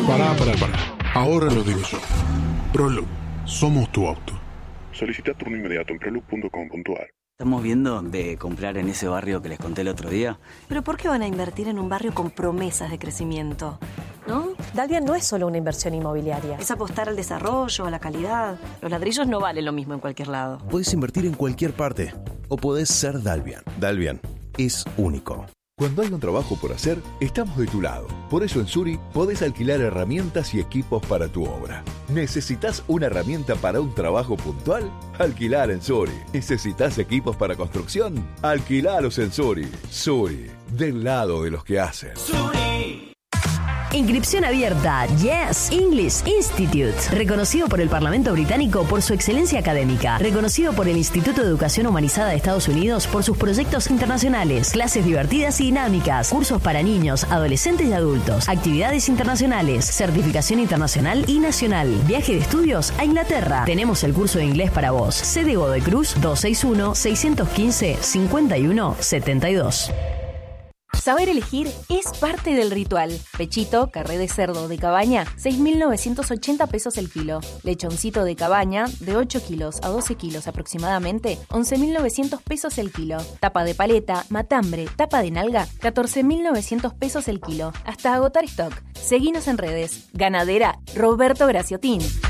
Pará. Ahora lo digo yo. Proloog, somos tu auto. Solicita turno inmediato en proloog.com.ar. Estamos viendo de comprar en ese barrio que les conté el otro día. ¿Pero por qué van a invertir en un barrio con promesas de crecimiento? ¿No? Dalvian no es solo una inversión inmobiliaria. Es apostar al desarrollo, a la calidad. Los ladrillos no valen lo mismo en cualquier lado. Puedes invertir en cualquier parte o podés ser Dalvian. Dalvian es único. Cuando hay un trabajo por hacer, estamos de tu lado. Por eso en Suri podés alquilar herramientas y equipos para tu obra. ¿Necesitas una herramienta para un trabajo puntual? Alquilar en Suri. ¿Necesitas equipos para construcción? Alquilalos en Suri. Suri, del lado de los que hacen. Inscripción abierta. Yes English Institute. Reconocido por el Parlamento británico por su excelencia académica. Reconocido por el Instituto de Educación Humanizada de Estados Unidos por sus proyectos internacionales. Clases divertidas y dinámicas. Cursos para niños, adolescentes y adultos. Actividades internacionales. Certificación internacional y nacional. Viaje de estudios a Inglaterra. Tenemos el curso de inglés para vos. Sede Godoy Cruz 261-615-5172. Saber elegir es parte del ritual. Pechito, carré de cerdo de cabaña, 6.980 pesos el kilo. Lechoncito de cabaña, de 8 kilos a 12 kilos aproximadamente, 11.900 pesos el kilo. Tapa de paleta, matambre, tapa de nalga, 14.900 pesos el kilo. Hasta agotar stock. Seguinos en redes. Ganadera Roberto Graciotín.